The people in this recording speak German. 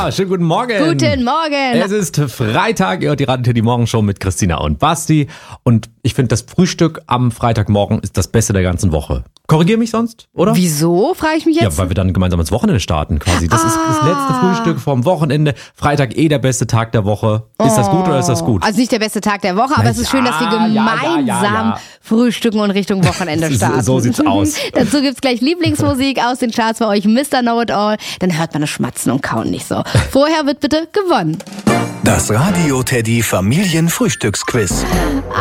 Ja, schönen guten Morgen. Guten Morgen. Es ist Freitag, ihr hört die Radio Teddy Morgenshow mit Christina und Basti. Und ich finde, das Frühstück am Freitagmorgen ist das Beste der ganzen Woche. Korrigier mich sonst, oder? Wieso, frage ich mich jetzt? Ja, weil wir dann gemeinsam ins Wochenende starten quasi. Das ist das letzte Frühstück vom Wochenende. Freitag der beste Tag der Woche. Ist das gut oder ist das gut? Also nicht der beste Tag der Woche, aber es ist schön, dass wir gemeinsam frühstücken und Richtung Wochenende starten. So sieht's aus. Dazu gibt's gleich Lieblingsmusik aus den Charts bei euch, Mr. Know-It-All. Dann hört man das Schmatzen und Kauen nicht so. Vorher wird bitte gewonnen. Das Radio Teddy Familienfrühstücksquiz.